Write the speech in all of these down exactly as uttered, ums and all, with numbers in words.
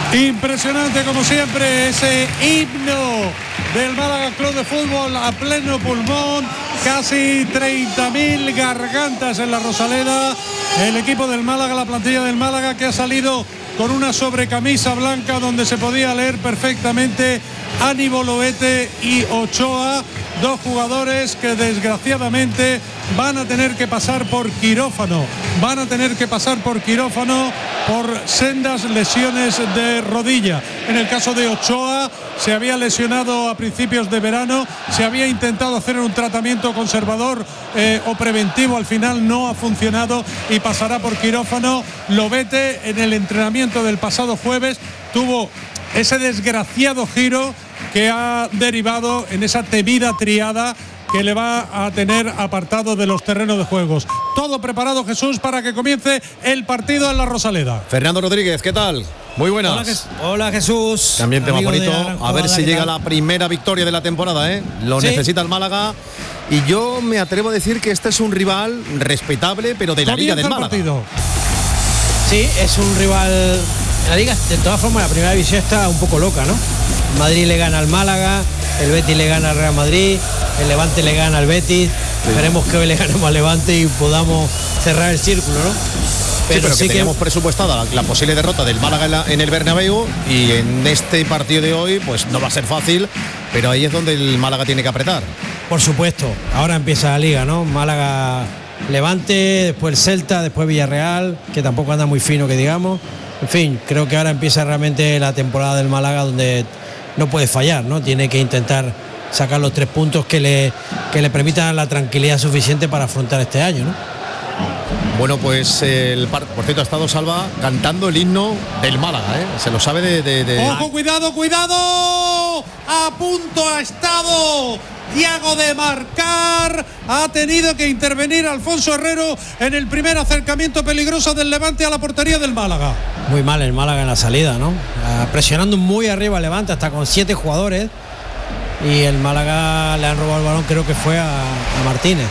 Impresionante como siempre ese himno del Málaga Club de Fútbol a pleno pulmón, casi treinta mil gargantas en la Rosaleda. El equipo del Málaga, la plantilla del Málaga, que ha salido con una sobrecamisa blanca donde se podía leer perfectamente Aníbal Loete y Ochoa, dos jugadores que desgraciadamente van a tener que pasar por quirófano, van a tener que pasar por quirófano por sendas lesiones de rodilla. En el caso de Ochoa, se había lesionado a principios de verano, se había intentado hacer un tratamiento conservador eh, o preventivo, al final no ha funcionado y pasará por quirófano. Loete, en el entrenamiento del pasado jueves, tuvo ese desgraciado giro que ha derivado en esa temida triada que le va a tener apartado de los terrenos de juegos. Todo preparado, Jesús, para que comience el partido en la Rosaleda. Fernando Rodríguez, ¿qué tal? Muy buenas. Hola, Jes- Hola Jesús. También tema bonito. A ver si llega la primera victoria de la temporada, ¿eh? Lo ¿Sí? necesita el Málaga. Y yo me atrevo a decir que este es un rival respetable, pero de la Liga del Málaga. Partido. Sí, es un rival en la Liga. De todas formas, la primera división está un poco loca, ¿no? Madrid le gana al Málaga, el Betis le gana al Real Madrid, el Levante le gana al Betis. Sí. Esperemos que hoy le ganemos al Levante y podamos cerrar el círculo, ¿no? Pero sí, pero sí que teníamos que... presupuestada la, la posible derrota del Málaga en, la, en el Bernabéu, y en este partido de hoy pues no va a ser fácil, pero ahí es donde el Málaga tiene que apretar. Por supuesto, ahora empieza la Liga, ¿no? Málaga, Levante, después el Celta, después Villarreal, que tampoco anda muy fino, que digamos. En fin, creo que ahora empieza realmente la temporada del Málaga, donde no puede fallar, ¿no? Tiene que intentar sacar los tres puntos que le, que le permitan la tranquilidad suficiente para afrontar este año, ¿no? Bueno, pues el por cierto ha estado Salva cantando el himno del Málaga, ¿eh? Se lo sabe de, de, de... ¡Ojo, cuidado, cuidado! A punto ha estado Thiago de marcar. Ha tenido que intervenir Alfonso Herrero en el primer acercamiento peligroso del Levante a la portería del Málaga. Muy mal el Málaga en la salida, ¿no? Uh, presionando muy arriba el Levante, hasta con siete jugadores. Y el Málaga le han robado el balón, creo que fue a, a Martínez.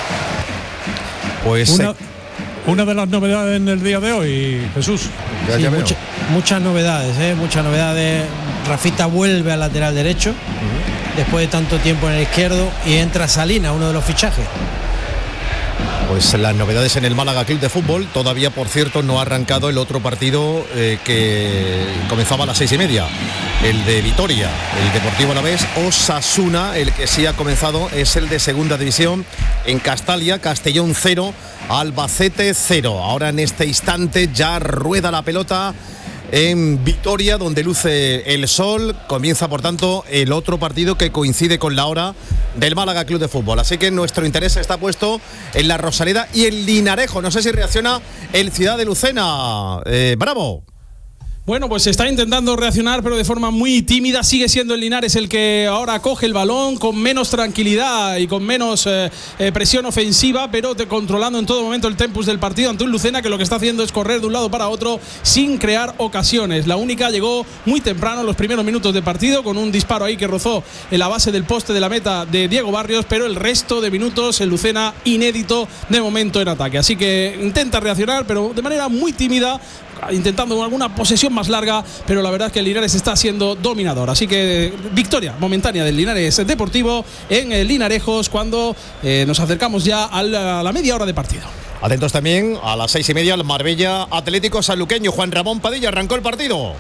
Pues una, una de las novedades en el día de hoy, Jesús. Ya, sí, ya mucha, muchas novedades, ¿eh? Muchas novedades. Rafita vuelve al lateral derecho, uh-huh, después de tanto tiempo en el izquierdo, y entra Salina, uno de los fichajes. Pues las novedades en el Málaga Club de Fútbol. Todavía, por cierto, no ha arrancado el otro partido eh, que comenzaba a las seis y media, el de Vitoria, el Deportivo Alavés Osasuna. El que sí ha comenzado es el de Segunda División en Castalia, Castellón cero, Albacete cero. Ahora en este instante ya rueda la pelota en Vitoria, donde luce el sol. Comienza, por tanto, el otro partido que coincide con la hora del Málaga Club de Fútbol. Así que nuestro interés está puesto en la Rosaleda y el Linarejo. No sé si reacciona el Ciudad de Lucena. Eh, ¡Bravo! Bueno, pues está intentando reaccionar, pero de forma muy tímida. Sigue siendo el Linares el que ahora coge el balón con menos tranquilidad y con menos eh, eh, presión ofensiva, pero te, controlando en todo momento el tempus del partido ante un Lucena que lo que está haciendo es correr de un lado para otro sin crear ocasiones. La única llegó muy temprano, en los primeros minutos de partido, con un disparo ahí que rozó en la base del poste de la meta de Diego Barrios, pero el resto de minutos el Lucena inédito de momento en ataque. Así que intenta reaccionar, pero de manera muy tímida, intentando alguna posesión más larga, pero la verdad es que el Linares está siendo dominador. Así que victoria momentánea del Linares Deportivo en el Linarejos, cuando eh, nos acercamos ya a la, a la media hora de partido. Atentos también a las seis y media el Marbella Atlético Sanluqueño. Juan Ramón Padilla, arrancó el partido.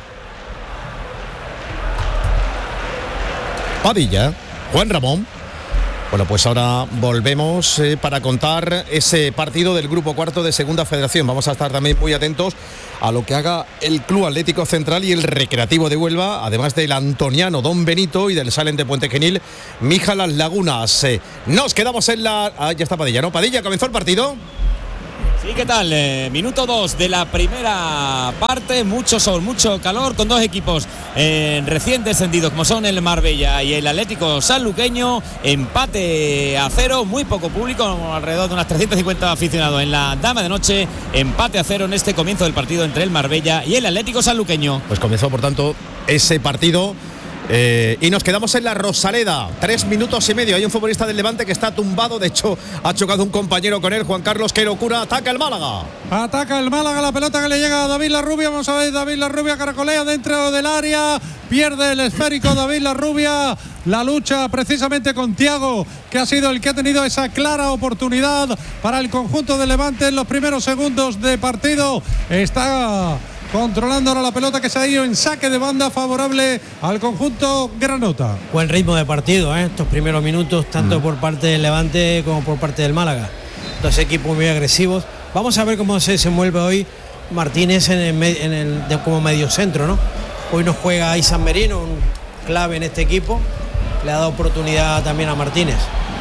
Padilla, Juan Ramón. Bueno, pues ahora volvemos eh, para contar ese partido del grupo cuarto de Segunda Federación. Vamos a estar también muy atentos a lo que haga el Club Atlético Central y el Recreativo de Huelva, además del Antoniano Don Benito y del Salem de Puente Genil, Mija Las Lagunas. Eh, nos quedamos en la... Ah, ya está Padilla, ¿no? Padilla, ¿comenzó el partido? Sí, ¿qué tal? Eh, minuto dos de la primera parte, mucho sol, mucho calor, con dos equipos eh, recién descendidos como son el Marbella y el Atlético Sanluqueño. Empate a cero, muy poco público, alrededor de unas trescientos cincuenta aficionados en la Dama de Noche. Empate a cero en este comienzo del partido entre el Marbella y el Atlético Sanluqueño. Pues comenzó, por tanto, ese partido Eh, y nos quedamos en la Rosaleda, tres minutos y medio. Hay un futbolista del Levante que está tumbado, de hecho ha chocado un compañero con él, Juan Carlos. Qué locura, ataca el Málaga. Ataca el Málaga, la pelota que le llega a David Larrubia. Vamos a ver, David Larrubia caracolea dentro del área, pierde el esférico David Larrubia. La lucha precisamente con Thiago, que ha sido el que ha tenido esa clara oportunidad para el conjunto de Levante en los primeros segundos de partido. Está controlando ahora la pelota, que se ha ido en saque de banda favorable al conjunto granota. Buen ritmo de partido, ¿eh? Estos primeros minutos, tanto mm. por parte del Levante como por parte del Málaga. Dos equipos muy agresivos. Vamos a ver cómo se desenvuelve hoy Martínez en el, en el de, como medio centro, ¿no? Hoy nos juega Isan Merino, un clave en este equipo. Le ha dado oportunidad también a Martínez.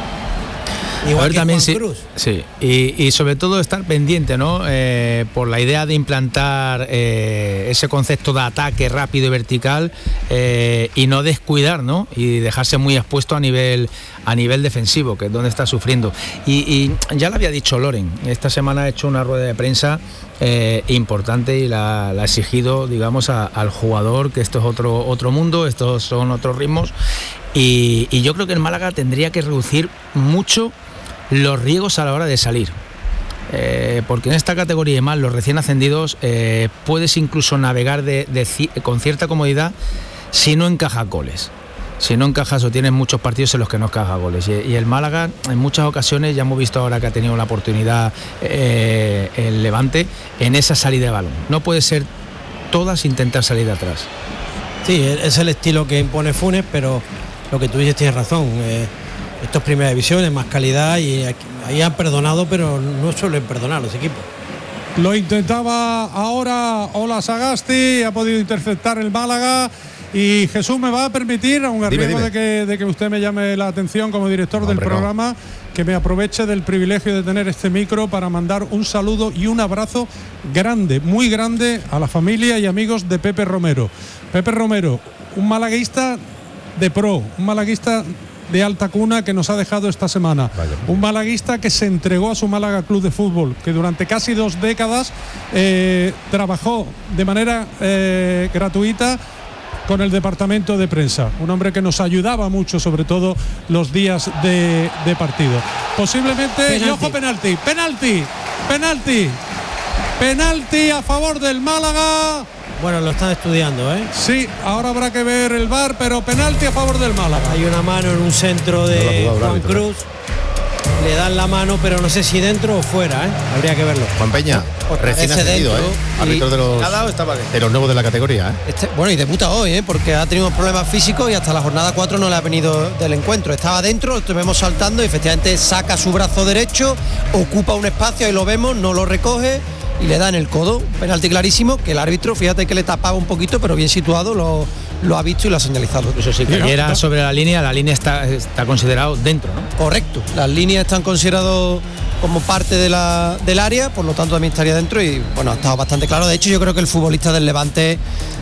Igual a ver, que también Juan sí, Cruz. sí. Y, y sobre todo estar pendiente, ¿no? Eh, por la idea de implantar eh, ese concepto de ataque rápido y vertical, eh, y no descuidar, ¿no? Y dejarse muy expuesto a nivel a nivel defensivo, que es donde está sufriendo. Y, y ya lo había dicho Loren, esta semana ha hecho una rueda de prensa eh, importante y la, la ha exigido, digamos, a, al jugador, que esto es otro otro mundo, estos son otros ritmos. Y, y yo creo que el Málaga tendría que reducir mucho los riesgos a la hora de salir, eh, porque en esta categoría y más los recién ascendidos eh, puedes incluso navegar de, de, con cierta comodidad si no encajas goles. Si no encajas o tienes muchos partidos en los que no encajas goles. Y, y el Málaga en muchas ocasiones, ya hemos visto ahora que ha tenido la oportunidad eh, el Levante en esa salida de balón. No puede ser todas intentar salir de atrás. Sí, es el estilo que impone Funes, pero lo que tú dices tienes razón. Eh, esto es primera división, es más calidad, y aquí, ahí han perdonado, pero no suelen perdonar los equipos. Lo intentaba ahora Ola Sagasti, ha podido interceptar el Málaga. Y Jesús me va a permitir, aun a riesgo de que, de que usted me llame la atención como director Hombre, del programa, no. que me aproveche del privilegio de tener este micro para mandar un saludo y un abrazo grande, muy grande, a la familia y amigos de Pepe Romero. Pepe Romero, un malaguista de pro, un malaguista de alta cuna que nos ha dejado esta semana. Vaya. Un malaguista que se entregó a su Málaga Club de Fútbol, que durante casi dos décadas eh, trabajó de manera eh, gratuita con el departamento de prensa, un hombre que nos ayudaba mucho, sobre todo los días de, de partido. Posiblemente, penalti. Y ojo, penalti, penalti, penalti, penalti a favor del Málaga. Bueno, lo están estudiando, ¿eh? Sí, ahora habrá que ver el V A R, pero penalti a favor del Málaga. Hay una mano en un centro de no Juan Cruz. Le dan la mano, pero no sé si dentro o fuera, ¿eh? Habría que verlo. Juan Peña, pues recién ascendido, ¿eh? Árbitro de los, de los nuevos de la categoría, ¿eh? Este, bueno, y debuta hoy, ¿eh? Porque ha tenido problemas físicos y hasta la jornada cuatro no le ha venido del encuentro. Estaba dentro, lo estuvimos saltando y efectivamente saca su brazo derecho, ocupa un espacio, ahí lo vemos, no lo recoge y le da en el codo. Penalti clarísimo, que el árbitro, fíjate que le tapaba un poquito, pero bien situado, lo, lo ha visto y lo ha señalizado. Eso sí, cayera no, sobre la línea, la línea está, está considerado dentro, ¿no? Correcto, las líneas están consideradas como parte de la, del área, por lo tanto también estaría dentro y bueno, ha estado bastante claro. De hecho, yo creo que el futbolista del Levante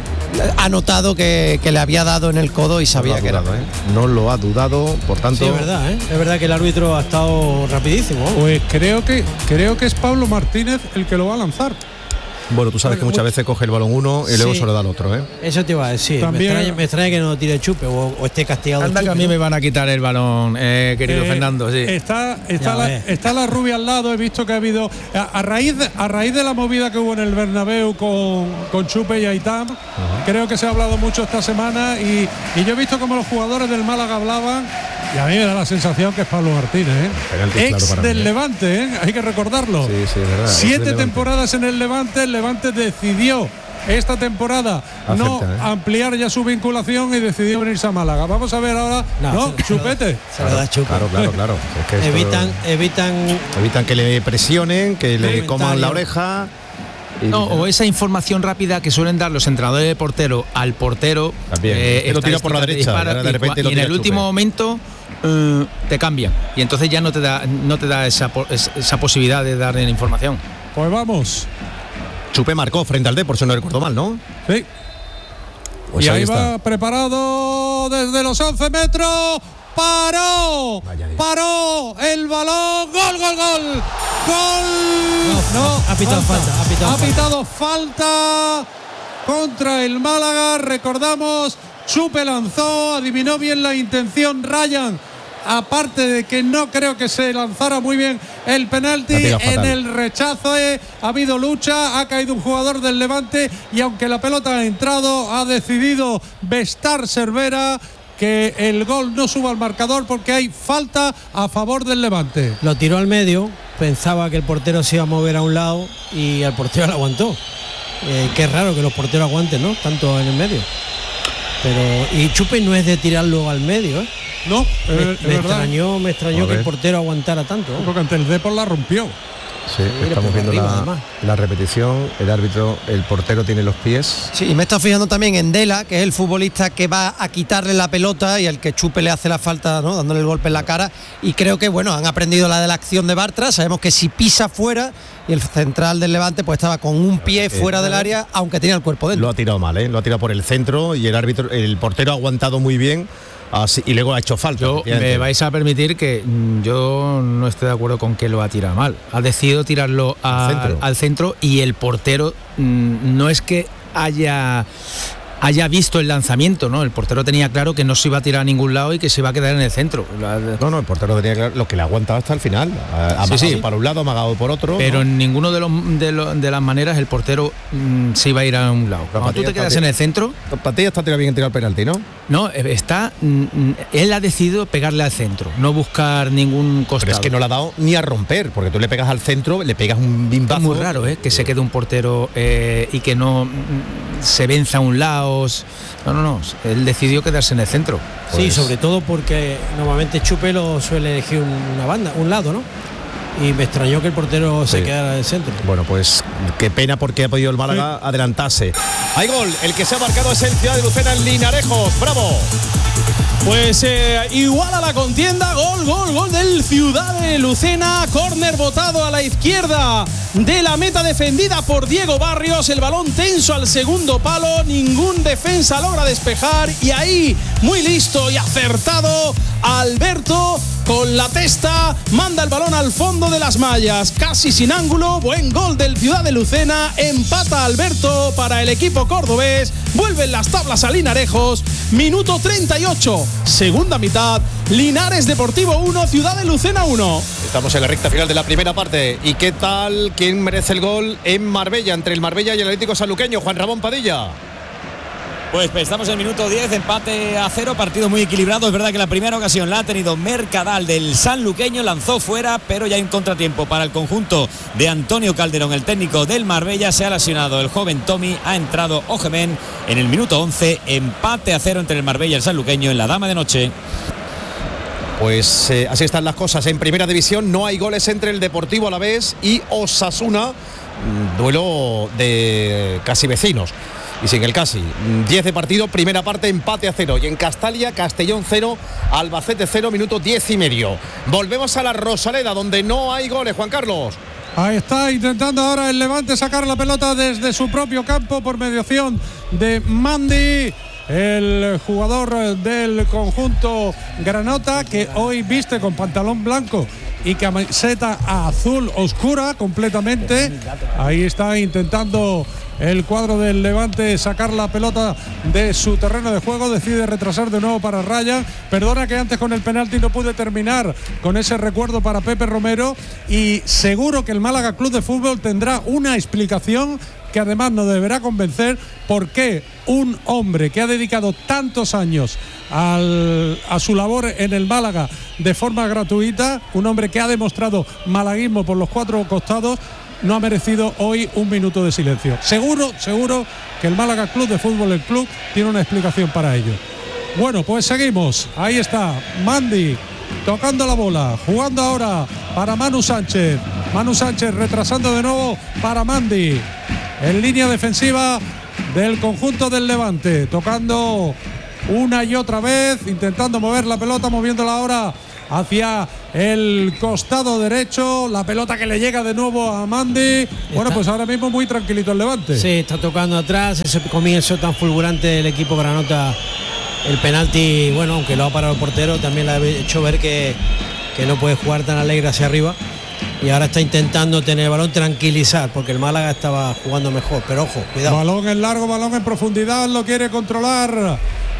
ha notado que, que le había dado en el codo y sabía no que dudado, era. ¿eh? No lo ha dudado, por tanto. Sí, es verdad, ¿eh? Es verdad que el árbitro ha estado rapidísimo. Pues creo que creo que es Pablo Martínez el que lo va a lanzar. Bueno, tú sabes que muchas veces coge el balón uno y luego sí, se lo da al otro, ¿eh? Eso te iba a decir. También, me, extraña, me extraña que no tire Chupe o, o esté castigado. Anda, Chupe, que a mí ¿no? me van a quitar el balón, eh, querido eh, Fernando. Sí. Está, está, la, está la rubia al lado. He visto que ha habido a, a raíz de, a raíz de la movida que hubo en el Bernabéu con, con Chupe y Aitam. Uh-huh. Creo que se ha hablado mucho esta semana y, y yo he visto como los jugadores del Málaga hablaban. Y a mí me da la sensación que es Pablo Martínez, ¿eh? Penalti, ex claro, del mí, ¿eh? Levante, ¿eh? Hay que recordarlo. Sí, sí, es verdad. Siete temporadas en el Levante. El Levante decidió esta temporada Acepta, no ¿eh? ampliar ya su vinculación y decidió venirse a Málaga. Vamos a ver ahora. No, no se, Chupete. Se lo da Chupe. Claro, claro, claro. Es que evitan, evitan, evitan que le presionen, que le coman la oreja. No, o esa información rápida que suelen dar los entrenadores de portero al portero. También. Eh, lo tira por la derecha. Dispara, de repente y, lo y en el último momento uh, te cambian. Y entonces ya no te da, no te da esa, esa posibilidad de darle la información. Pues vamos. Chupe marcó frente al D, por si no recuerdo mal, ¿no? Sí. Pues y ahí, ahí va preparado desde los once metros. Paró, paró el balón, gol, gol, gol, gol. No, no ha pitado falta, falta, ha pitado, ha pitado falta. falta contra el Málaga. Recordamos, Chupe lanzó, adivinó bien la intención Ryan, aparte de que no creo que se lanzara muy bien el penalti. En el rechazo eh, ha habido lucha, ha caído un jugador del Levante y aunque la pelota ha entrado, ha decidido Vestar Cervera que el gol no suba al marcador porque hay falta a favor del Levante. Lo tiró al medio, pensaba que el portero se iba a mover a un lado y el portero lo aguantó. Eh, qué raro que los porteros aguanten, ¿no? Tanto en el medio. Pero y Chupe no es de tirarlo al medio, ¿eh? No, me, es, me es extrañó, me extrañó que el portero aguantara tanto, ¿eh? Porque ante el Depor la rompió. Sí, estamos viendo la, la repetición, el árbitro, el portero tiene los pies. Sí, y me está fijando también en Dela, que es el futbolista que va a quitarle la pelota y al que Chupe le hace la falta, ¿no? Dándole el golpe en la cara. Y creo que, bueno, han aprendido la de la acción de Bartra. Sabemos que si pisa fuera, y el central del Levante pues estaba con un pie fuera eh, del área, aunque tenía el cuerpo dentro. Lo ha tirado mal, ¿eh? Lo ha tirado por el centro y el árbitro, el portero ha aguantado muy bien. Así, y luego ha hecho falta. Yo, me vais a permitir que yo no estoy de acuerdo con que lo ha tirado mal. Ha decidido tirarlo a, centro. Al, al centro y el portero mmm, no es que haya haya visto el lanzamiento, ¿no? El portero tenía claro que no se iba a tirar a ningún lado y que se iba a quedar en el centro. No, no, el portero tenía claro lo que le ha aguantado hasta el final. Ha sí, sí. para un lado, amagado por otro. Pero ¿no? en ninguno de los de, lo, de las maneras el portero mmm, se iba a ir a un lado. Cuando tú te quedas en el centro. Para ti está bien tirado el penalti, ¿no? No, está. Mmm, él ha decidido pegarle al centro, no buscar ningún costado. Pero es que no le ha dado ni a romper, porque tú le pegas al centro, le pegas un bimbazo. Es muy raro, ¿eh? Que se quede un portero eh, y que no mmm, se venza a un lado. No, no, no, él decidió quedarse en el centro. Pues. Sí, sobre todo porque normalmente Chupe lo suele elegir una banda, un lado, ¿no? Y me extrañó que el portero sí. se quedara en el centro. Bueno, pues qué pena porque ha podido el Málaga sí. adelantarse. Hay gol, el que se ha marcado es el Ciudad de Lucena en Linarejos, bravo. Pues eh, igual a la contienda, gol, gol, gol del Ciudad de Lucena, córner botado a la izquierda de la meta defendida por Diego Barrios, el balón tenso al segundo palo, ningún defensa logra despejar y ahí, muy listo y acertado, Alberto con la testa manda el balón al fondo de las mallas, casi sin ángulo, buen gol del Ciudad de Lucena, empata Alberto para el equipo cordobés, vuelven las tablas a Linarejos, minuto treinta y ocho, segunda mitad, Linares Deportivo uno, Ciudad de Lucena uno. Estamos en la recta final de la primera parte. ¿Y qué tal? ¿Quién merece el gol en Marbella, entre el Marbella y el Atlético Sanluqueño? Juan Ramón Padilla. Pues estamos en el minuto diez, empate a cero, partido muy equilibrado. Es verdad que la primera ocasión la ha tenido Mercadal del sanluqueño, lanzó fuera, pero ya en contratiempo para el conjunto de Antonio Calderón, el técnico del Marbella. Se ha lesionado el joven Tommy, ha entrado Ojemen en el minuto once, empate a cero entre el Marbella y el sanluqueño en la Dama de Noche. Pues eh, así están las cosas. En primera división no hay goles entre el Deportivo Alavés y Osasuna, duelo de casi vecinos. Y sin el casi, diez de partido, primera parte, empate a cero. Y en Castalia, Castellón cero, Albacete cero, minuto diez y medio. Volvemos a la Rosaleda, donde no hay goles, Juan Carlos. Ahí está intentando ahora el Levante sacar la pelota desde su propio campo por mediación de Mandi, el jugador del conjunto granota, que hoy viste con pantalón blanco y camiseta azul oscura completamente. Ahí está intentando el cuadro del Levante sacar la pelota de su terreno de juego, decide retrasar de nuevo para Raya. Perdona que antes con el penalti no pude terminar con ese recuerdo para Pepe Romero, y seguro que el Málaga Club de Fútbol tendrá una explicación que además nos deberá convencer por qué un hombre que ha dedicado tantos años al, a su labor en el Málaga de forma gratuita, un hombre que ha demostrado malaguismo por los cuatro costados, no ha merecido hoy un minuto de silencio. Seguro, seguro que el Málaga Club de Fútbol, el club, tiene una explicación para ello. Bueno, pues seguimos. Ahí está Mandi tocando la bola, jugando ahora para Manu Sánchez. Manu Sánchez retrasando de nuevo para Mandi. En línea defensiva del conjunto del Levante, tocando una y otra vez, intentando mover la pelota, moviéndola ahora hacia el costado derecho, la pelota que le llega de nuevo a Mandi. Bueno, pues ahora mismo muy tranquilito el Levante. Sí, está tocando atrás, ese comienzo tan fulgurante del equipo granota. El penalti, bueno, aunque lo ha parado el portero, también le ha hecho ver que, que no puede jugar tan alegre hacia arriba. Y ahora está intentando tener el balón, tranquilizar, porque el Málaga estaba jugando mejor. Pero ojo, cuidado. Balón en largo, balón en profundidad, lo quiere controlar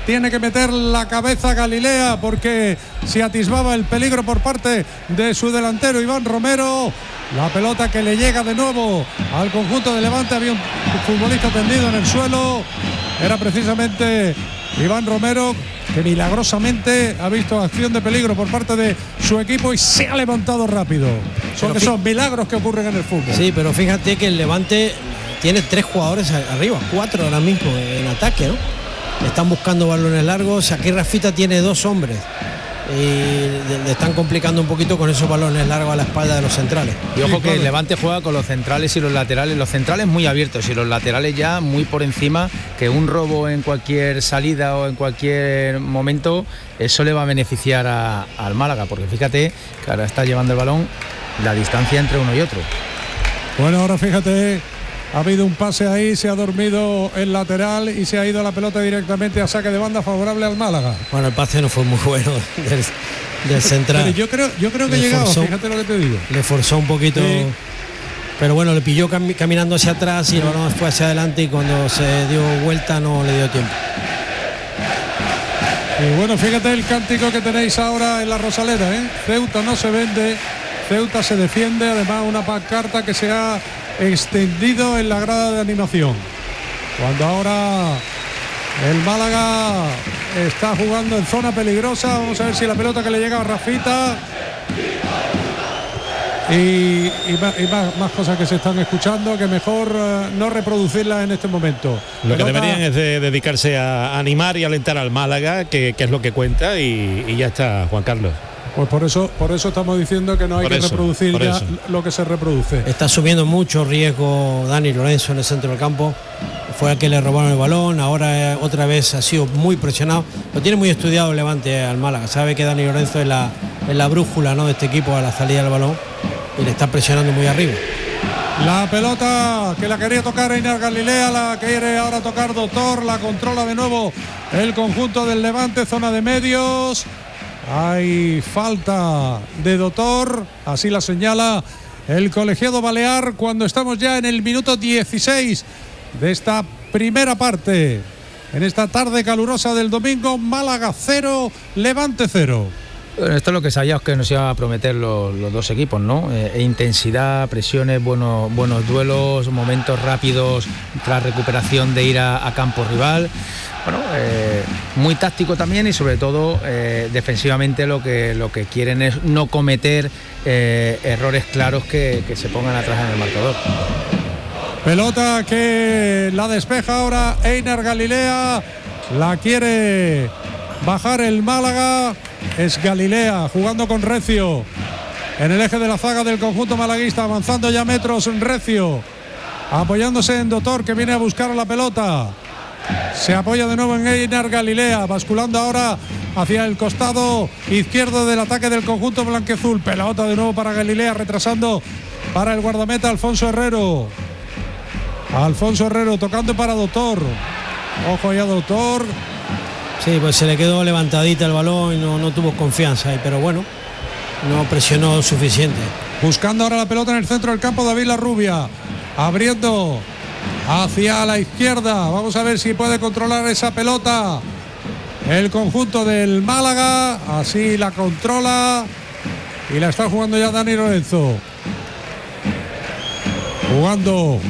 tiene que meter la cabeza Galilea porque se atisbaba el peligro por parte de su delantero Iván Romero. La pelota que le llega de nuevo al conjunto de Levante, había un futbolista tendido en el suelo, era precisamente Iván Romero, que milagrosamente ha visto acción de peligro por parte de su equipo y se ha levantado rápido. Son que son milagros que ocurren en el fútbol. Sí, pero fíjate que el Levante tiene tres jugadores arriba, cuatro ahora mismo en ataque, ¿no? Están buscando balones largos. Aquí Rafita tiene dos hombres y le están complicando un poquito con esos balones largos a la espalda de los centrales. Y ojo que el Levante juega con los centrales y los laterales, los centrales muy abiertos y los laterales ya muy por encima, que un robo en cualquier salida o en cualquier momento, eso le va a beneficiar a, al Málaga, porque fíjate que ahora está llevando el balón la distancia entre uno y otro. Bueno, ahora fíjate, ha habido un pase ahí, se ha dormido el lateral y se ha ido la pelota directamente a saque de banda favorable al Málaga. Bueno, el pase no fue muy bueno del, del central. Pero yo creo, yo creo que llegaba, fíjate lo que te digo. Le forzó un poquito, sí. Pero bueno, le pilló cam caminando hacia atrás y el balón fue hacia adelante y cuando se dio vuelta no le dio tiempo. Y bueno, fíjate el cántico que tenéis ahora en la Rosaleda, ¿eh? Ceuta no se vende, Ceuta se defiende, además una pancarta que se ha extendido en la grada de animación. Cuando ahora el Málaga está jugando en zona peligrosa, vamos a ver si la pelota que le llega a Rafita y, y, más, y más, más cosas que se están escuchando, que mejor uh, no reproducirlas en este momento. Lo pelota... que deberían es de dedicarse a animar y alentar al Málaga, que, que es lo que cuenta, y, y ya está, Juan Carlos. Pues por eso, por eso estamos diciendo que no hay por que eso, reproducir ya eso. lo que se reproduce. Está asumiendo mucho riesgo Dani Lorenzo en el centro del campo. Fue al que le robaron el balón, ahora eh, otra vez ha sido muy presionado. Lo tiene muy estudiado el Levante eh, al Málaga. Sabe que Dani Lorenzo es la, es la brújula, ¿no?, de este equipo a la salida del balón y le está presionando muy arriba. La pelota que la quería tocar Einar Galilea, la quiere ahora tocar Doctor, la controla de nuevo el conjunto del Levante, zona de medios. Hay falta de Doctor, así la señala el colegiado balear cuando estamos ya en el minuto dieciséis de esta primera parte. En esta tarde calurosa del domingo, Málaga cero, Levante cero. Bueno, esto es lo que sabíamos que nos iba a prometer los, los dos equipos, ¿no? Eh, intensidad, presiones, buenos, buenos duelos, momentos rápidos tras recuperación de ir a, a campo rival. Bueno, eh, muy táctico también y sobre todo eh, defensivamente lo que, lo que quieren es no cometer eh, errores claros que, que se pongan atrás en el marcador. Pelota que la despeja ahora Einar Galilea, la quiere bajar el Málaga, es Galilea jugando con Recio en el eje de la zaga del conjunto malaguista, avanzando ya metros Recio, apoyándose en Doctor que viene a buscar la pelota. Se apoya de nuevo en Einar Galilea, basculando ahora hacia el costado izquierdo del ataque del conjunto blanqueazul. Pelota de nuevo para Galilea, retrasando para el guardameta Alfonso Herrero. Alfonso Herrero tocando para Doctor. Ojo ya Doctor. Sí, pues se le quedó levantadita el balón y no, no tuvo confianza ahí, pero bueno, no presionó suficiente. Buscando ahora la pelota en el centro del campo David Larrubia, abriendo hacia la izquierda. Vamos a ver si puede controlar esa pelota el conjunto del Málaga. Así la controla y la está jugando ya Dani Lorenzo. Jugando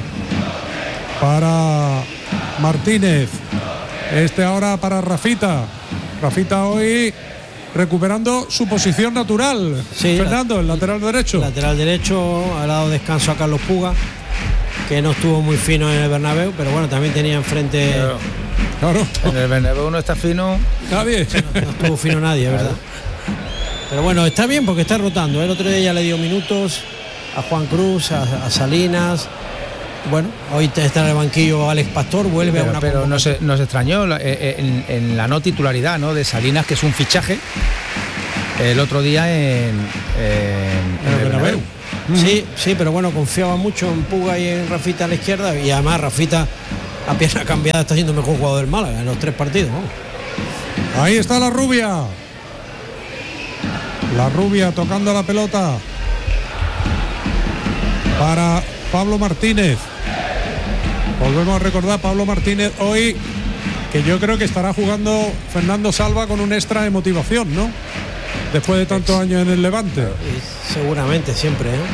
para Martínez. Este ahora para Rafita. Rafita hoy recuperando su posición natural. Sí, Fernando, el lateral derecho. Lateral derecho, ha dado descanso a Carlos Puga, que no estuvo muy fino en el Bernabéu, pero bueno, también tenía enfrente. Claro. Claro. En el Bernabéu no está fino. Nadie. No, no estuvo fino nadie, ¿verdad? Pero bueno, está bien porque está rotando. El otro día ya le dio minutos a Juan Cruz, a, a Salinas. Bueno, hoy está en el banquillo Alex Pastor, vuelve pero, a una. Pero nos, nos extrañó en, en la no titularidad, ¿no?, de Salinas, que es un fichaje, el otro día en, en, en el Bernabéu. Sí, sí, pero bueno, confiaba mucho en Puga y en Rafita a la izquierda, y además Rafita a pierna cambiada está siendo mejor jugador del Málaga en los tres partidos, ¿no? Ahí está la Rubia. La Rubia tocando la pelota para Pablo Martínez. Volvemos a recordar, Pablo Martínez hoy que yo creo que estará jugando Fernando Salva con un extra de motivación, ¿no? Después de tantos años en el Levante. Y seguramente, siempre, ¿eh?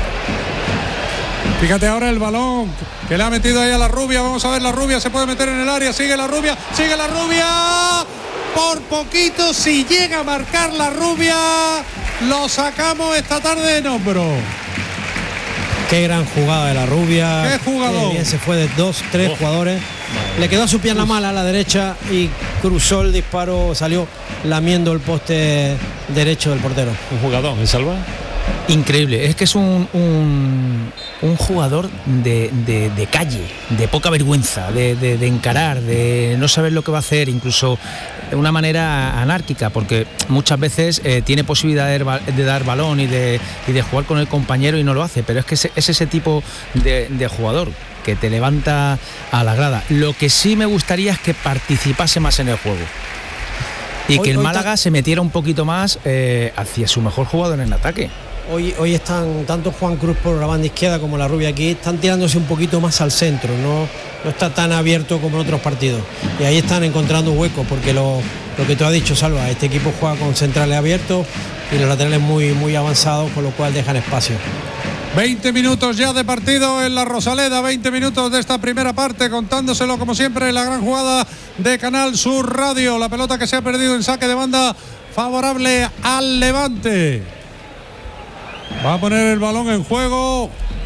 Fíjate ahora el balón que le ha metido ahí a la Rubia. Vamos a ver, la Rubia se puede meter en el área. Sigue la Rubia, sigue la Rubia. Por poquito, si llega a marcar la Rubia, lo sacamos esta tarde en hombro. Qué gran jugada de la Rubia. Qué jugador. Qué bien se fue de dos, tres oh. jugadores. Le quedó a su pierna mala a la derecha y cruzó el disparo, salió lamiendo el poste derecho del portero. Un jugador, ¿me Salva? Increíble, es que es un, un, un jugador de, de, de calle, de poca vergüenza, de, de, de encarar, de no saber lo que va a hacer, incluso de una manera anárquica, porque muchas veces eh, tiene posibilidad de, de dar balón y de, y de jugar con el compañero y no lo hace, pero es que es, es ese tipo de, de jugador que te levanta a la grada. Lo que sí me gustaría es que participase más en el juego y hoy, que el hoy Málaga se metiera un poquito más eh, hacia su mejor jugador en el ataque. Hoy, hoy están tanto Juan Cruz por la banda izquierda como la Rubia aquí, están tirándose un poquito más al centro, no, no está tan abierto como en otros partidos. Y ahí están encontrando huecos, porque lo, lo que tú has dicho, Salva, este equipo juega con centrales abiertos y los laterales muy, muy avanzados, con lo cual dejan espacio. veinte minutos ya de partido en la Rosaleda, veinte minutos de esta primera parte, contándoselo como siempre la gran jugada de Canal Sur Radio. La pelota que se ha perdido en saque de banda favorable al Levante. Va a poner el balón en juego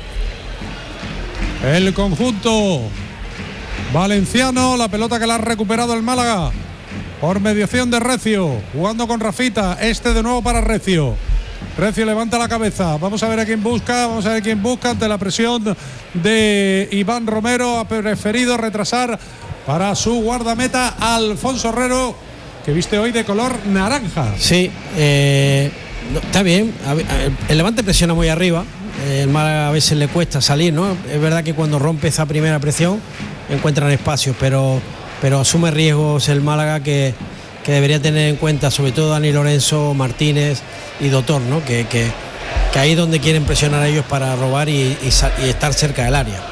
el conjunto valenciano. La pelota que la ha recuperado el Málaga por mediación de Recio, jugando con Rafita. Este de nuevo para Recio. Recio levanta la cabeza. Vamos a ver a quién busca. Vamos a ver quién busca ante la presión de Iván Romero. Ha preferido retrasar para su guardameta Alfonso Herrero, que viste hoy de color naranja. Sí, eh, no, está bien. El Levante presiona muy arriba. El Málaga a veces le cuesta salir, ¿no? Es verdad que cuando rompe esa primera presión encuentran espacios, pero, pero asume riesgos el Málaga que, que debería tener en cuenta, sobre todo Dani Lorenzo, Martínez y Doctor, ¿no? Que, que, que ahí es donde quieren presionar a ellos para robar y, y, y estar cerca del área.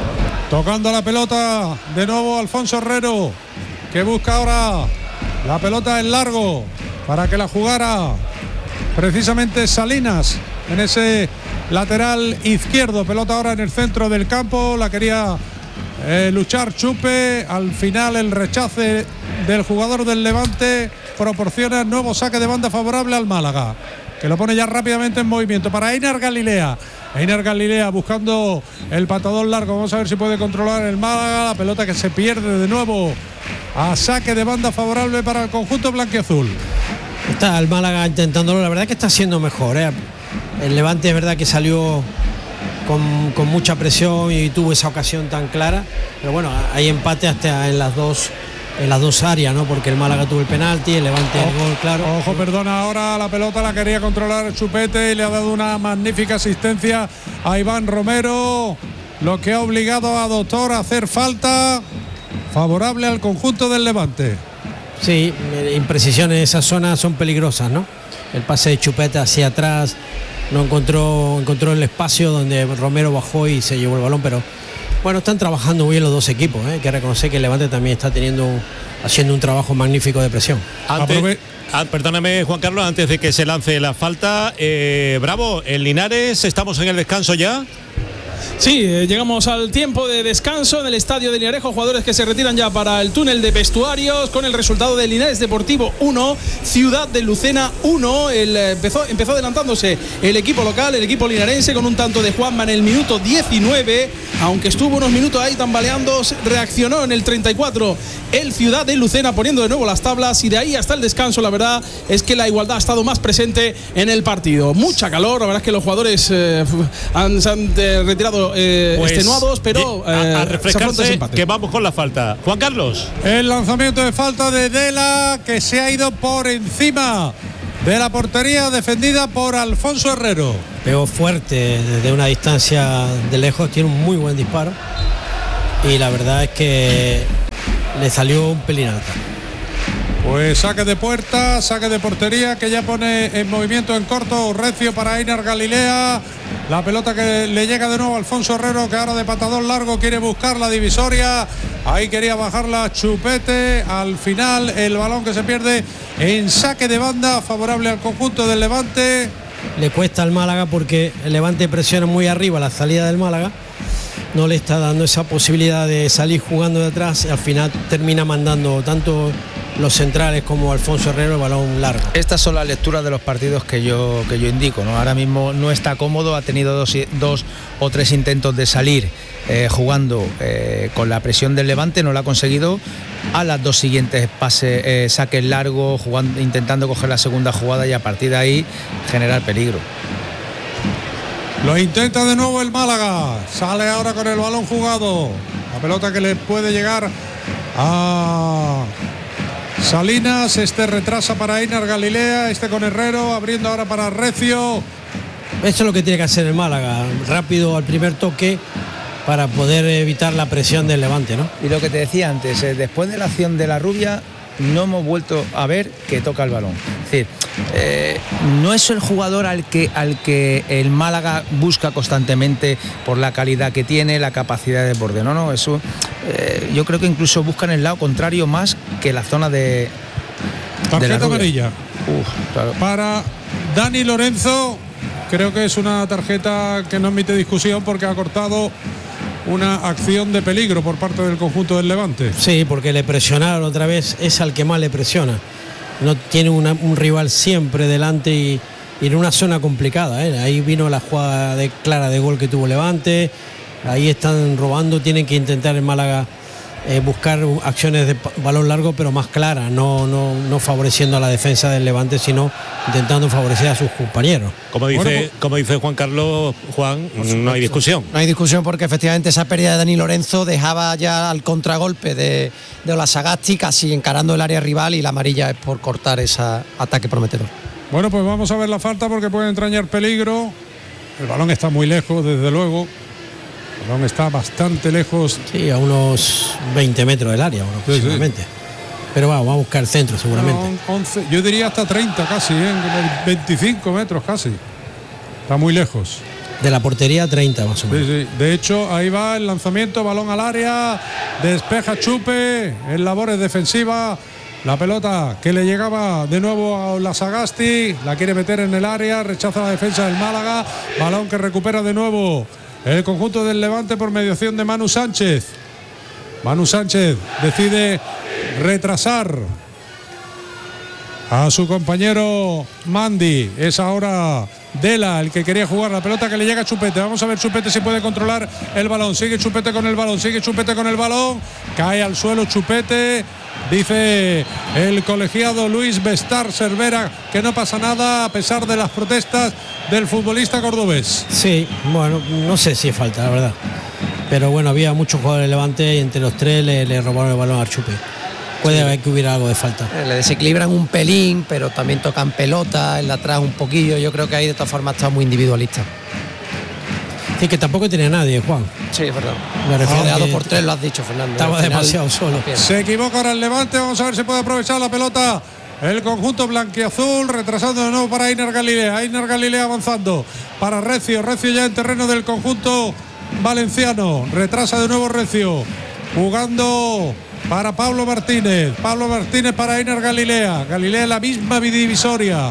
Tocando la pelota de nuevo Alfonso Herrero, que busca ahora la pelota en largo para que la jugara precisamente Salinas en ese lateral izquierdo. Pelota ahora en el centro del campo, la quería eh, luchar Chupe. Al final el rechace del jugador del Levante proporciona nuevo saque de banda favorable al Málaga, que lo pone ya rápidamente en movimiento para Einar Galilea. Einar Galilea buscando el patadón largo. Vamos a ver si puede controlar el Málaga. La pelota que se pierde de nuevo a saque de banda favorable para el conjunto blanquiazul. Está el Málaga intentándolo, la verdad que está siendo mejor, ¿eh? El Levante es verdad que salió con, con mucha presión y tuvo esa ocasión tan clara, pero bueno, hay empate hasta en las dos en las dos áreas, ¿no? Porque el Málaga tuvo el penalti, el Levante el gol, claro. Ojo, perdona, ahora la pelota la quería controlar Chupete y le ha dado una magnífica asistencia a Iván Romero, lo que ha obligado a Doctor a hacer falta favorable al conjunto del Levante. Sí, imprecisiones en esa zona son peligrosas, ¿no? El pase de Chupete hacia atrás, no encontró, encontró el espacio donde Romero bajó y se llevó el balón, pero bueno, están trabajando muy bien los dos equipos, ¿eh? Hay que reconocer que el Levante también está teniendo haciendo un trabajo magnífico de presión. Antes, ah, perdóname, Juan Carlos, antes de que se lance la falta, eh, bravo, en Linares, estamos en el descanso ya. Sí, eh, llegamos al tiempo de descanso en el estadio de Linarejo, jugadores que se retiran ya para el túnel de vestuarios con el resultado de Linares Deportivo uno, Ciudad de Lucena uno. El, eh, empezó, empezó adelantándose el equipo local, el equipo linarense, con un tanto de Juanma en el minuto diecinueve, aunque estuvo unos minutos ahí tambaleando, reaccionó en el treinta y cuatro el Ciudad de Lucena poniendo de nuevo las tablas, y de ahí hasta el descanso la verdad es que la igualdad ha estado más presente en el partido. Mucha calor, la verdad es que los jugadores eh, han, se han eh, retirado Eh, pues, extenuados, pero eh, a, a refrescarse, que vamos con la falta. Juan Carlos. El lanzamiento de falta de Dela, que se ha ido por encima de la portería defendida por Alfonso Herrero. Pegó fuerte desde una distancia de lejos, tiene un muy buen disparo y la verdad es que le salió un pelín alta. Pues saque de puerta, saque de portería que ya pone en movimiento en corto Recio para Einar Galilea. La pelota que le llega de nuevo a Alfonso Herrero, que ahora de patadón largo quiere buscar la divisoria. Ahí quería bajarla Chupete. Al final el balón que se pierde en saque de banda favorable al conjunto del Levante. Le cuesta al Málaga porque el Levante presiona muy arriba la salida del Málaga. No le está dando esa posibilidad de salir jugando de atrás y al final termina mandando tanto los centrales como Alfonso Herrero el balón largo. Estas son las lecturas de los partidos que yo, que yo indico, ¿no? Ahora mismo no está cómodo, ha tenido dos, dos o tres intentos de salir eh, jugando eh, con la presión del Levante, no lo ha conseguido. A las dos siguientes pases, eh, saques largos, jugando, intentando coger la segunda jugada y a partir de ahí generar peligro. Lo intenta de nuevo el Málaga. Sale ahora con el balón jugado. La pelota que le puede llegar a Salinas. Este retrasa para Einar Galilea. Este con Herrero. Abriendo ahora para Recio. Eso es lo que tiene que hacer el Málaga. Rápido al primer toque para poder evitar la presión del Levante, ¿no? Y lo que te decía antes, eh, después de la acción de la Rubia, no hemos vuelto a ver que toca el balón. Es decir, eh, no es el jugador al que, al que el Málaga busca constantemente por la calidad que tiene, la capacidad de borde. No, no, eso eh, yo creo que incluso buscan el lado contrario más que la zona de... Tarjeta amarilla. Uf, claro. Para Dani Lorenzo, creo que es una tarjeta que no admite discusión porque ha cortado una acción de peligro por parte del conjunto del Levante. Sí, porque le presionaron otra vez, es al que más le presiona. No tiene una, un rival siempre delante y, y en una zona complicada, ¿eh? Ahí vino la jugada de, clara de gol que tuvo Levante, ahí están robando, tienen que intentar en Málaga eh, buscar acciones de balón largo pero más claras, no, no, no favoreciendo a la defensa del Levante, sino intentando favorecer a sus compañeros. Como dice, Bueno, pues, como dice Juan Carlos, Juan, no hay discusión. No hay discusión porque efectivamente esa pérdida de Dani Lorenzo dejaba ya al contragolpe de, de Olasagasti casi encarando el área rival y la amarilla es por cortar ese ataque prometedor. Bueno, pues vamos a ver la falta porque puede entrañar peligro. El balón está muy lejos, desde luego. El balón está bastante lejos. Sí, a unos veinte metros del área, bueno, aproximadamente. Sí, sí. Pero vamos, va a buscar el centro seguramente. No, once, yo diría hasta treinta casi, ¿eh? veinticinco metros casi. Está muy lejos. De la portería treinta más o menos. Sí, sí. De hecho, ahí va el lanzamiento, balón al área, despeja Chupe en labores defensivas. La pelota que le llegaba de nuevo a Olasagasti, la quiere meter en el área, rechaza la defensa del Málaga. Balón que recupera de nuevo el conjunto del Levante por mediación de Manu Sánchez. Manu Sánchez decide retrasar a su compañero Mandi. Es ahora Dela el que quería jugar. La pelota que le llega a Chupete. Vamos a ver Chupete si puede controlar el balón. Sigue Chupete con el balón. Sigue Chupete con el balón. Cae al suelo Chupete. Dice el colegiado Luis Bestar Cervera que no pasa nada a pesar de las protestas del futbolista cordobés. Sí, bueno, no sé si falta, la verdad. Pero bueno, había muchos jugadores de Levante y entre los tres le, le robaron el balón al Chupe. Puede haber que hubiera algo de falta. Le desequilibran un pelín, pero también tocan pelota, en la atrás un poquillo. Yo creo que ahí de todas formas está muy individualista. Sí, que tampoco tiene nadie, Juan. Sí, es verdad. Me refiero rodeado que por tres, lo has dicho, Fernando. Estaba demasiado solo. Se equivoca ahora el Levante. Vamos a ver si puede aprovechar la pelota el conjunto blanquiazul, retrasando de nuevo para Einar Galilea. Einar Galilea avanzando para Recio. Recio ya en terreno del conjunto valenciano. Retrasa de nuevo Recio. Jugando para Pablo Martínez. Pablo Martínez para Einar Galilea. Galilea en la misma divisoria.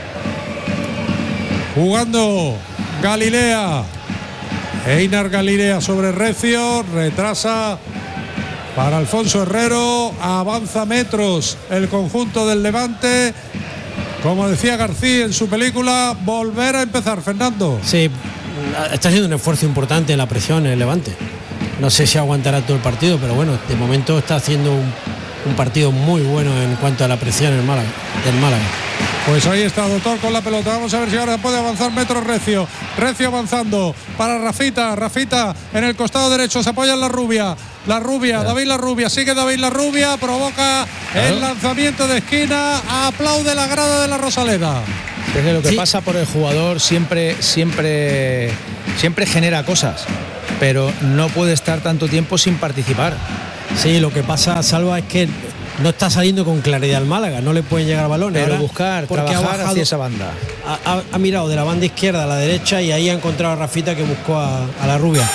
Jugando Galilea. Einar Galilea sobre Recio. Retrasa para Alfonso Herrero. Avanza metros el conjunto del Levante. Como decía García en su película, volver a empezar, Fernando. Sí, está haciendo un esfuerzo importante en la presión en el Levante. No sé si aguantará todo el partido, pero bueno, de momento está haciendo un, un partido muy bueno en cuanto a la presión en el Málaga, del Málaga. Pues ahí está Doctor con la pelota. Vamos a ver si ahora puede avanzar metros Recio. Recio avanzando para Rafita. Rafita en el costado derecho. Se apoya en la Rubia. La Rubia, yeah. David La Rubia. Sigue David La Rubia. Provoca claro. el lanzamiento de esquina. Aplaude la grada de la Rosaleda. Es que lo que sí. pasa por el jugador siempre, siempre, siempre genera cosas, pero no puede estar tanto tiempo sin participar. Sí, lo que pasa, Salva, es que no está saliendo con claridad al Málaga, no le pueden llegar balones. Pero ahora, buscar, trabajar bajado, hacia esa banda. Ha, ha, ha mirado de la banda izquierda a la derecha y ahí ha encontrado a Rafita, que buscó a, a la rubia.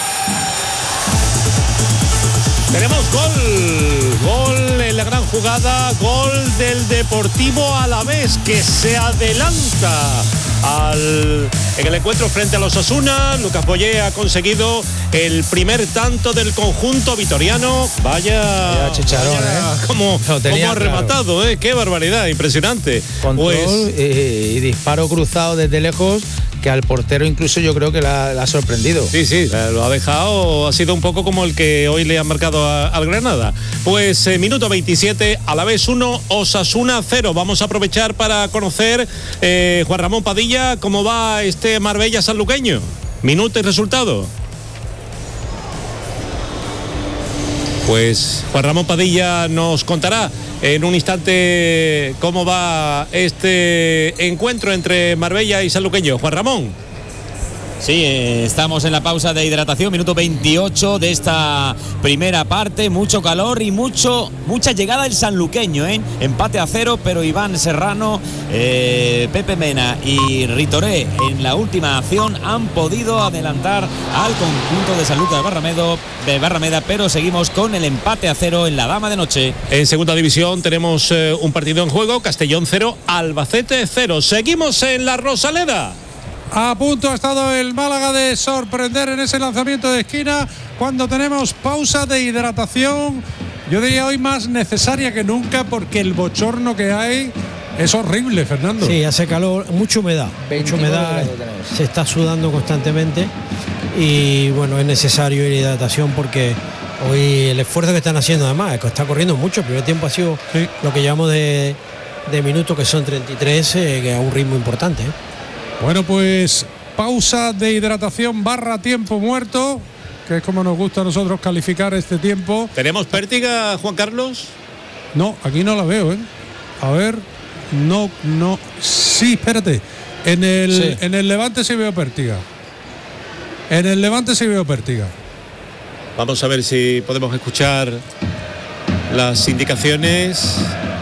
Tenemos gol, gol en la gran jugada, gol del Deportivo Alavés, que se adelanta al, en el encuentro frente a los Osasuna. Lucas Boyé ha conseguido el primer tanto del conjunto vitoriano. Vaya, vaya chicharrón, vaya, ¿eh? como, como tenía ha rematado, claro. ¿eh? Qué barbaridad, impresionante. Control pues, y, y disparo cruzado desde lejos, que al portero incluso yo creo que la, la ha sorprendido. Sí, sí, lo ha dejado, ha sido un poco como el que hoy le han marcado a, al Granada. Pues eh, minuto veintisiete, Alavés uno, Osasuna cero. Vamos a aprovechar para conocer, eh, Juan Ramón Padilla, cómo va este Marbella sanluqueño. Minuto y resultado. Pues Juan Ramón Padilla nos contará en un instante cómo va este encuentro entre Marbella y sanluqueño. Juan Ramón. Sí, eh, estamos en la pausa de hidratación, minuto veintiocho de esta primera parte, mucho calor y mucho mucha llegada del sanluqueño, ¿eh? Empate a cero, pero Iván Serrano, eh, Pepe Mena y Ritoré en la última acción han podido adelantar al conjunto de Sanlúcar de Barrameda, de Barrameda, pero seguimos con el empate a cero en la Dama de Noche. En segunda división tenemos eh, un partido en juego, Castellón cero, Albacete cero. Seguimos en la Rosaleda. A punto ha estado el Málaga de sorprender en ese lanzamiento de esquina, cuando tenemos pausa de hidratación. Yo diría hoy más necesaria que nunca, porque el bochorno que hay es horrible, Fernando. Sí, hace calor, mucha humedad, mucha humedad, se está sudando constantemente y bueno, es necesario ir a hidratación, porque hoy el esfuerzo que están haciendo, además, es que está corriendo mucho. El primer tiempo ha sido sí. lo que llevamos de, de minutos, que son treinta y tres, eh, que a un ritmo importante, ¿eh? Bueno, pues pausa de hidratación barra tiempo muerto, que es como nos gusta a nosotros calificar este tiempo. ¿Tenemos pértiga, Juan Carlos? No, aquí no la veo, ¿eh? A ver, no, no. Sí, espérate. En el, sí. en el Levante sí veo pértiga. En el Levante sí veo pértiga. Vamos a ver si podemos escuchar las indicaciones.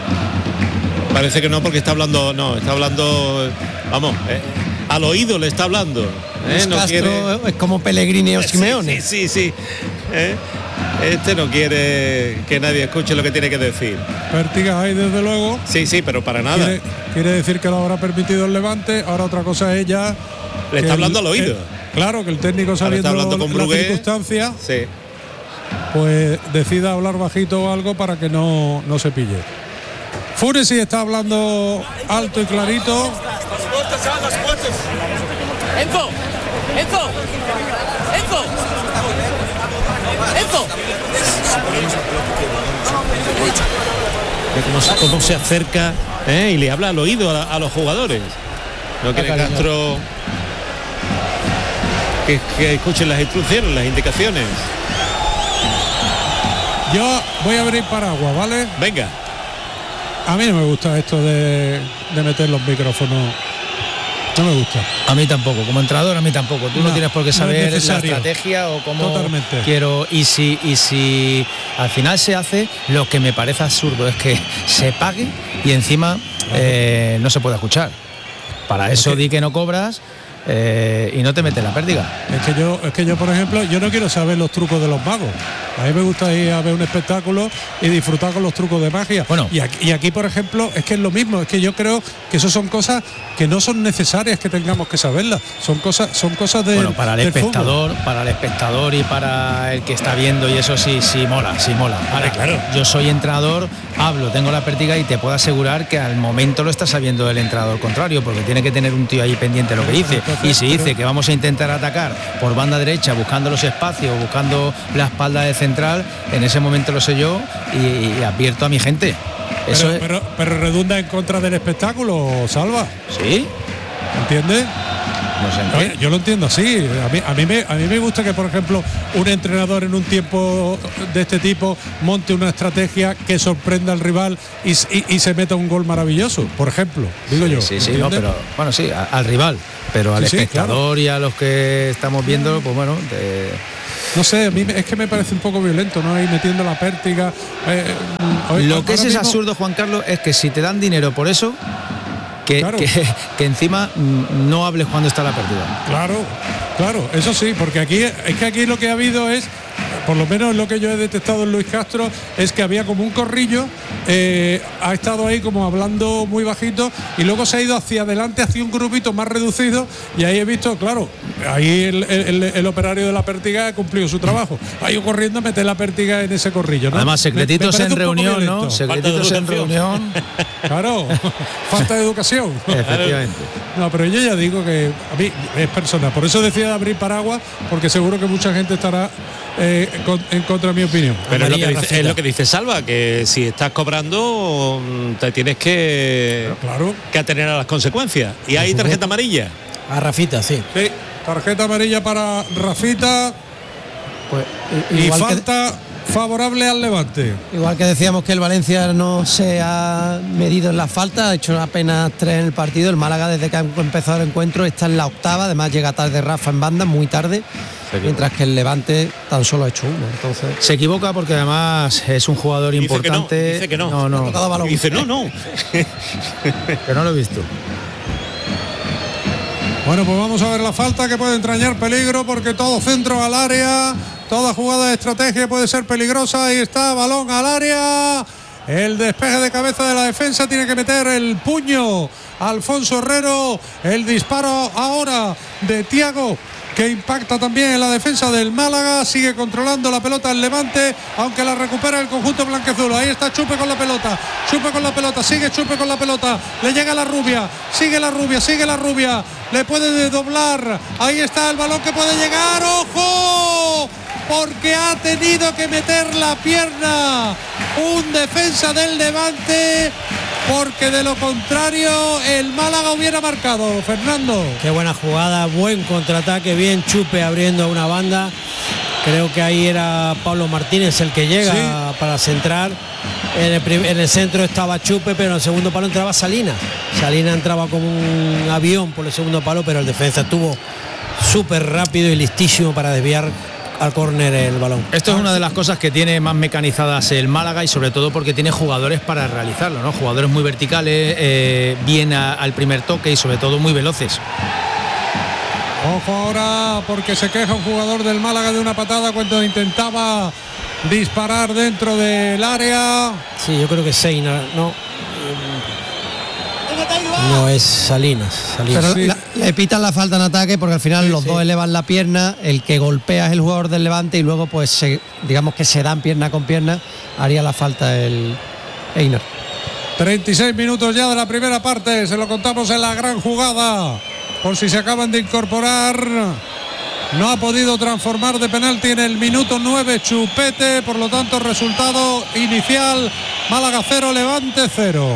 Parece que no, porque está hablando, no, está hablando, vamos, eh, al oído le está hablando. Eh, no Castro quiere... es como Pellegrini o Simeone. Sí, sí, sí. sí. Eh, este no quiere que nadie escuche lo que tiene que decir. Pértiga hay, desde luego. Sí, sí, pero para nada. Quiere, quiere decir que lo habrá permitido el Levante. Ahora otra cosa es ella. Le está hablando el, al oído. El, claro, que el técnico, sabiendo las circunstancias, sí. pues decida hablar bajito o algo para que no, no se pille. Funes sí está hablando alto y clarito. Enzo, Enzo, Enzo, Enzo. Cómo, cómo se acerca, ¿eh? Y le habla al oído a, a los jugadores. No quiere Castro que, que escuchen las instrucciones, las indicaciones. Yo voy a abrir paraguas, ¿vale? Venga. A mí no me gusta esto de, de meter los micrófonos. No me gusta. A mí tampoco, como entrenador a mí tampoco. Tú no, no tienes por qué saber no la estrategia o cómo Totalmente. quiero. Y si, y si al final se hace, lo que me parece absurdo es que se pague y encima eh, no se pueda escuchar. Para eso okay. di que no cobras. Eh, y no te metes la pérdida. Es que yo, es que yo, por ejemplo, yo no quiero saber los trucos de los magos. A mí me gusta ir a ver un espectáculo y disfrutar con los trucos de magia. Bueno. Y aquí, y aquí, por ejemplo, es que es lo mismo. Es que yo creo que eso son cosas que no son necesarias que tengamos que saberlas. Son cosas, son cosas de. Bueno, para el espectador, fútbol. para el espectador y para el que está viendo, y eso sí, sí mola, sí mola. Ahora, claro. Yo soy entrenador, hablo, tengo la pérdida y te puedo asegurar que al momento lo está sabiendo el entrenador contrario, porque tiene que tener un tío ahí pendiente de lo que dice. Y si dice que vamos a intentar atacar por banda derecha, buscando los espacios, buscando la espalda de central, en ese momento lo sé yo y, y advierto a mi gente. Eso pero, es... pero, pero redunda en contra del espectáculo, Salva. ¿Sí? ¿Entiendes? No sé. Oye, yo lo entiendo así. A mí, a, mí me, a mí me gusta que, por ejemplo, un entrenador en un tiempo de este tipo monte una estrategia que sorprenda al rival y, y, y se meta un gol maravilloso, por ejemplo, digo sí, yo. Sí, sí, no, pero bueno, sí, a, al rival, pero al sí, espectador sí, claro. y a los que estamos viendo, pues bueno, de, no sé, a mí es que me parece un poco violento, ¿no? Ahí metiendo la pértiga. Eh, hoy, Lo que es, mismo, es absurdo, Juan Carlos, es que si te dan dinero por eso, que, claro. que, que encima no hables cuando está la pérdida. Claro, claro, eso sí, porque aquí es que aquí lo que ha habido es, por lo menos lo que yo he detectado en Luis Castro, es que había como un corrillo, eh, ha estado ahí como hablando muy bajito y luego se ha ido hacia adelante, hacia un grupito más reducido y ahí he visto, claro, ahí el, el, el operario de la pértiga ha cumplido su trabajo, ha ido corriendo a meter la pértiga en ese corrillo, ¿no? Además, secretitos me, me en reunión, ¿no? Secretitos en reunión. Claro, falta de educación. Efectivamente. No, pero yo ya digo que a mí es personal, por eso decía de abrir paraguas, porque seguro que mucha gente estará eh, con, en contra de mi opinión. Pero es lo, que dice, es lo que dice Salva, que si estás cobrando te tienes que, claro, que atener a las consecuencias. Y hay tarjeta amarilla. A Rafita, sí. Sí, tarjeta amarilla para Rafita. Pues, y falta que, favorable al Levante. Igual que decíamos que el Valencia no se ha medido en la falta, ha hecho apenas tres en el partido. El Málaga, desde que ha empezado el encuentro, está en la octava. Además llega tarde Rafa en banda, muy tarde. Mientras que el Levante tan solo ha hecho uno. Entonces se equivoca porque además es un jugador dice importante. Que no, dice que no. No, no. Dice no, no. Que no lo he visto. Bueno, pues vamos a ver la falta, que puede entrañar peligro porque todo centro al área, toda jugada de estrategia puede ser peligrosa. Ahí está, balón al área. El despeje de cabeza de la defensa, tiene que meter el puño Alfonso Herrero. El disparo ahora de Thiago, que impacta también en la defensa del Málaga. Sigue controlando la pelota el Levante, aunque la recupera el conjunto blanqueazul. Ahí está Chupe con la pelota, Chupe con la pelota, sigue Chupe con la pelota, le llega la rubia, sigue la rubia, sigue la rubia, le puede doblar. Ahí está el balón que puede llegar, ¡ojo! Porque ha tenido que meter la pierna un defensa del Levante, porque de lo contrario el Málaga hubiera marcado. Fernando, qué buena jugada, buen contraataque, bien Chupe abriendo una banda. Creo que ahí era Pablo Martínez el que llega sí. para centrar. En el, primer, en el centro estaba Chupe, pero en el segundo palo entraba Salinas. Salinas entraba como un avión por el segundo palo, pero el defensa estuvo súper rápido y listísimo para desviar al córner el balón. Esto es una de las cosas que tiene más mecanizadas el Málaga, y sobre todo porque tiene jugadores para realizarlo, ¿no? Jugadores muy verticales, eh, bien a, al primer toque y sobre todo muy veloces. Ojo ahora, porque se queja un jugador del Málaga de una patada cuando intentaba disparar dentro del área. Sí, yo creo que Seina, no. No es Salinas, Salinas. Pero sí. la, le pitan la falta en ataque porque al final sí, los sí. dos elevan la pierna, el que golpea es el jugador del Levante y luego pues se, digamos que se dan pierna con pierna, haría la falta el Einar. treinta y seis minutos ya de la primera parte, se lo contamos en la gran jugada, por si se acaban de incorporar. No ha podido transformar de penalti en el minuto nueve Chupete, por lo tanto resultado inicial Málaga cero, Levante cero.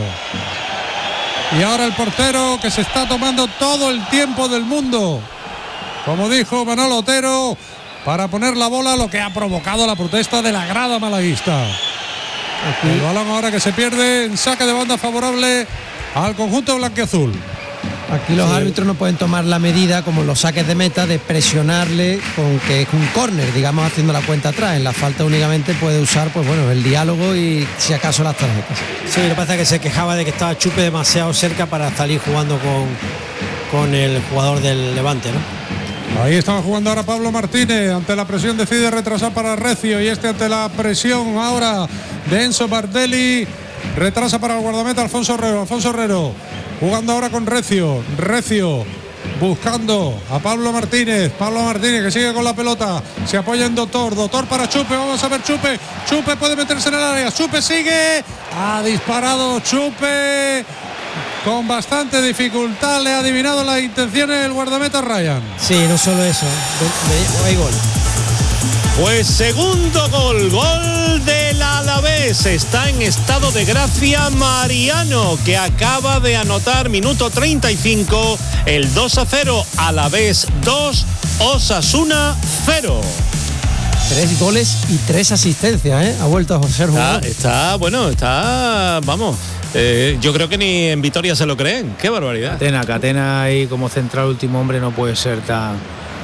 Y ahora el portero, que se está tomando todo el tiempo del mundo, como dijo Manolo Otero, para poner la bola, lo que ha provocado la protesta de la grada malaguista. Aquí. El balón ahora que se pierde en saque de banda favorable al conjunto blanquiazul. Aquí los sí. árbitros no pueden tomar la medida, como los saques de meta, de presionarle con que es un córner, digamos, haciendo la cuenta atrás. En la falta únicamente puede usar, pues bueno, el diálogo y si acaso las tarjetas. Sí, lo que pasa es que se quejaba de que estaba Chupe demasiado cerca para salir jugando con, con el jugador del Levante, ¿no? Ahí estaba jugando ahora Pablo Martínez, ante la presión decide retrasar para Recio, y este ante la presión ahora de Enzo Bardelli, retrasa para el guardameta Alfonso Herrero, Alfonso Herrero. Jugando ahora con Recio, Recio buscando a Pablo Martínez, Pablo Martínez que sigue con la pelota, se apoya en Doctor, Doctor para Chupe, vamos a ver Chupe, Chupe puede meterse en el área, Chupe sigue, ha disparado Chupe con bastante dificultad, le ha adivinado las intenciones del guardameta Ryan. Sí, no solo eso, hay gol. Pues segundo gol, gol del Alavés. Está en estado de gracia Mariano, que acaba de anotar, minuto treinta y cinco, el dos a cero. Alavés dos, Osasuna cero. Tres goles y tres asistencias, ¿eh? Ha vuelto a ser jugador. Está, está, bueno, está, vamos, eh, yo creo que ni en Vitoria se lo creen. Qué barbaridad. Catena, Catena ahí como central último hombre no puede ser tan...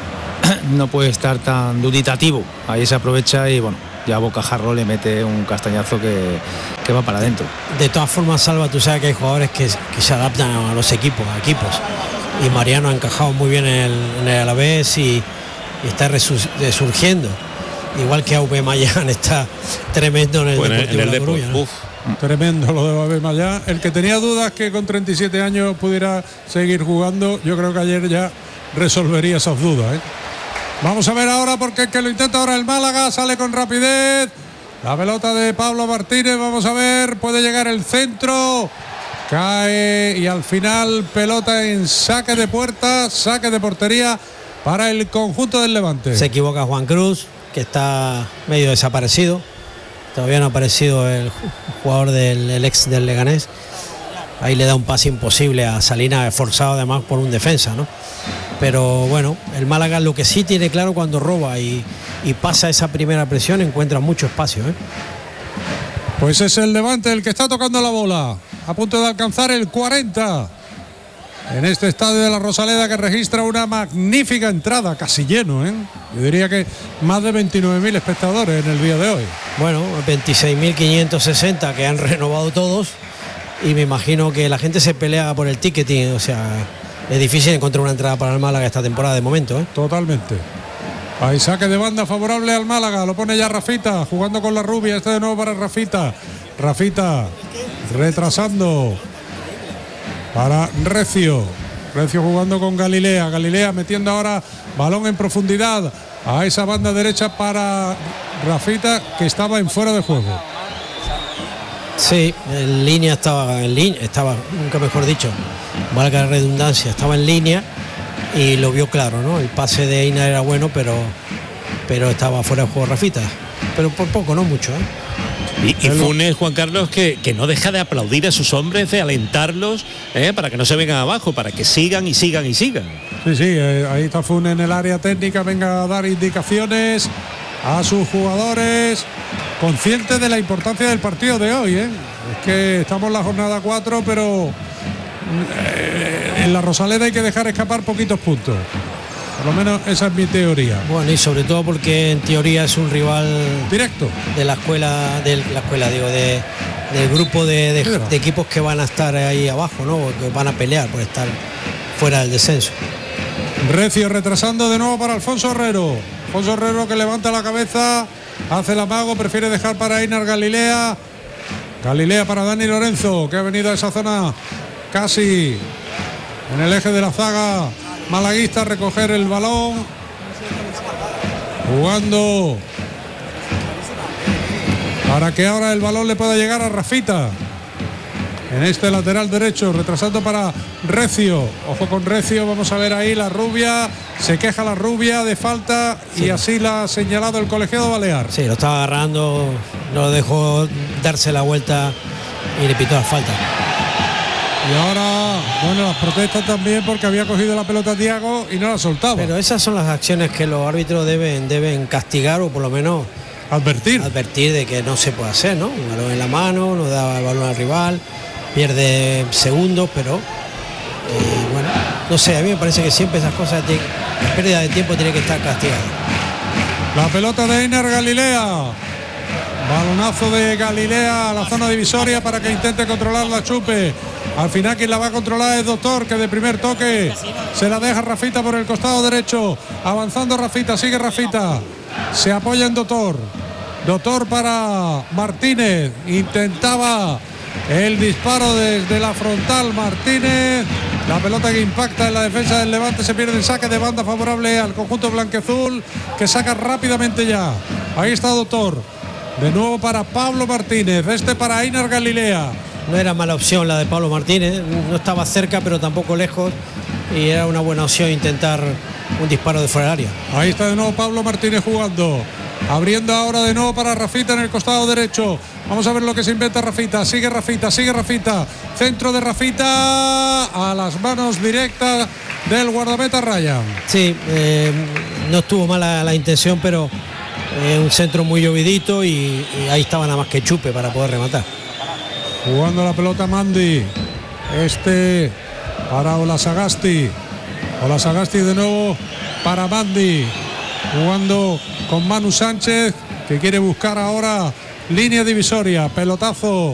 no puede estar tan duditativo. Ahí se aprovecha y bueno, ya Bocajarro le mete un castañazo que, que va para adentro. De todas formas, Salva, tú sabes que hay jugadores que, que se adaptan a los equipos, a equipos. Y Mariano ha encajado muy bien en el, en el Alavés y, y está resurgiendo. Igual que Aubameyang está tremendo en el bueno, Deportivo en el de La Coruña, ¿no? Uf. Tremendo lo de Aubameyang. El que tenía dudas que con treinta y siete años pudiera seguir jugando, yo creo que ayer ya resolvería esas dudas, ¿eh? Vamos a ver ahora, porque el que lo intenta ahora el Málaga, sale con rapidez. La pelota de Pablo Martínez, vamos a ver, puede llegar el centro. Cae y al final pelota en saque de puerta, saque de portería para el conjunto del Levante. Se equivoca Juan Cruz, que está medio desaparecido. Todavía no ha aparecido el jugador del el ex del Leganés. Ahí le da un pase imposible a Salinas, forzado además por un defensa, ¿no? Pero bueno, el Málaga lo que sí tiene claro cuando roba y, y pasa esa primera presión, encuentra mucho espacio, ¿eh? Pues es el Levante el que está tocando la bola, a punto de alcanzar el cuarenta en este estadio de la Rosaleda, que registra una magnífica entrada, casi lleno, ¿eh? Yo diría que más de veintinueve mil espectadores en el día de hoy. Bueno, veintiséis mil quinientos sesenta que han renovado todos, y me imagino que la gente se pelea por el ticketing, o sea, es difícil encontrar una entrada para el Málaga esta temporada de momento, ¿eh? Totalmente. Hay saque de banda favorable al Málaga, lo pone ya Rafita, jugando con la rubia, este de nuevo para Rafita. Rafita retrasando para Recio. Recio jugando con Galilea. Galilea metiendo ahora balón en profundidad a esa banda derecha para Rafita, que estaba en fuera de juego. Sí, en línea estaba, en línea, estaba, nunca mejor dicho, valga la redundancia, estaba en línea y lo vio claro, ¿no? El pase de Einar era bueno, pero, pero estaba fuera de juego Rafita. Pero por poco, no mucho, ¿eh? Y, y Funes, Juan Carlos, que, que no deja de aplaudir a sus hombres, de alentarlos, ¿eh? Para que no se vengan abajo, para que sigan y sigan y sigan. Sí, sí, eh, ahí está Funes en el área técnica, venga a dar indicaciones a sus jugadores, conscientes de la importancia del partido de hoy, ¿eh? Es que estamos en la jornada cuatro, pero eh, en la Rosaleda hay que dejar escapar poquitos puntos. Por lo menos esa es mi teoría. Bueno, y sobre todo porque en teoría es un rival directo de la escuela, de la escuela, digo, de, del grupo de, de, de equipos que van a estar ahí abajo, ¿no? Que van a pelear por estar fuera del descenso. Recio retrasando de nuevo para Alfonso Herrero. Alfonso Herrero que levanta la cabeza, hace el amago, prefiere dejar para Einar Galilea. Galilea para Dani Lorenzo, que ha venido a esa zona casi en el eje de la zaga malaguista a recoger el balón. Jugando para que ahora el balón le pueda llegar a Rafita. En este lateral derecho, retrasando para Recio. Ojo con Recio, vamos a ver ahí la rubia. Se queja la rubia de falta, sí. Y así la ha señalado el colegiado balear. Sí, lo estaba agarrando, no lo dejó darse la vuelta y le pitó la falta. Y ahora, bueno, las protestas también porque había cogido la pelota Thiago y no la soltaba. Pero esas son las acciones que los árbitros deben, deben castigar, o por lo menos advertir. Advertir de que no se puede hacer, ¿no? Un balón en la mano, no da el balón al rival, pierde segundos, pero eh, bueno, no sé, a mí me parece que siempre esas cosas, de pérdida de tiempo, tiene que estar castigada. La pelota de Einar Galilea. Balonazo de Galilea a la zona divisoria para que intente controlar la Chupe. Al final quien la va a controlar es Doctor, que de primer toque se la deja Rafita por el costado derecho. Avanzando Rafita, sigue Rafita. Se apoya en Doctor. Doctor para Martínez. Intentaba el disparo desde la frontal Martínez. La pelota que impacta en la defensa del Levante, se pierde el saque de banda favorable al conjunto blanqueazul, que saca rápidamente ya. Ahí está Doctor. De nuevo para Pablo Martínez, este para Einar Galilea. No era mala opción la de Pablo Martínez, no estaba cerca pero tampoco lejos, y era una buena opción intentar un disparo de fuera del área. Ahí está de nuevo Pablo Martínez jugando, abriendo ahora de nuevo para Rafita en el costado derecho. Vamos a ver lo que se inventa Rafita, sigue Rafita, sigue Rafita, centro de Rafita a las manos directas del guardameta Ryan. Sí, eh, no estuvo mala la intención, pero Eh, un centro muy llovidito y, y ahí estaba nada más que Chupe para poder rematar. Jugando la pelota Mandi, este para Olasagasti. Olasagasti de nuevo para Mandi, jugando con Manu Sánchez, que quiere buscar ahora línea divisoria, pelotazo